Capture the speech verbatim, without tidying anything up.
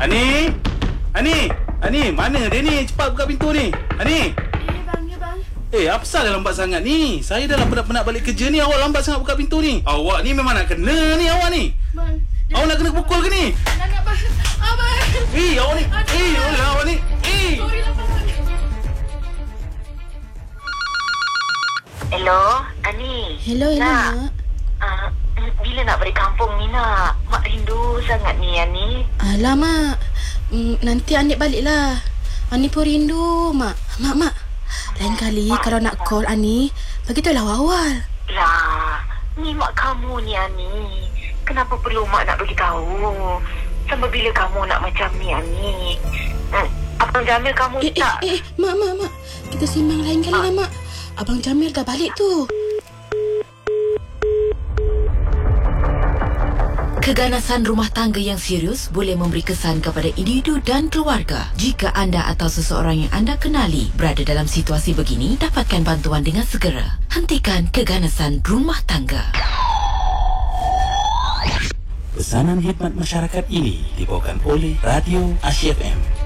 Ani? Ani? Ani, mana dia ni? Cepat buka pintu ni. Ani? Ya bang, ya bang. Eh, apa salah lambat sangat ni? Saya dah penat-penat balik kerja ni. Awak lambat sangat buka pintu ni. Awak ni memang nak kena ni awak ni. Bang. Awak nak kena pukul ke ni? Nak nak bang. Abang. Eh, awak ni. Eh, awak ni. Eh. Sorry lah bang. Hello, Ani. Hello, hello, Nak. Mak. Uh, bila nak balik kampung ni, nak? Mak rindu sangat ni, Ani. Alah, Mak. Mm, nanti Anik balik lah. Ani pun rindu, Mak. Mak, Mak. Lain kali mak, kalau nak call Ani, beritahulah awal-awal. Lah, ni mak kamu ni, Ani. Kenapa perlu mak nak beritahu? Sampai bila kamu nak macam ni, Ani? Hmm, Abang Jamil kamu Eh, tak? eh, eh, Mak, Mak, Mak. Kita simbang lain kali lah, Mak. Abang Jamil dah balik tu. Keganasan rumah tangga yang serius boleh memberi kesan kepada individu dan keluarga. Jika anda atau seseorang yang anda kenali berada dalam situasi begini, dapatkan bantuan dengan segera. Hentikan keganasan rumah tangga. Pesanan khidmat masyarakat ini dibawakan oleh Radio Asia F M.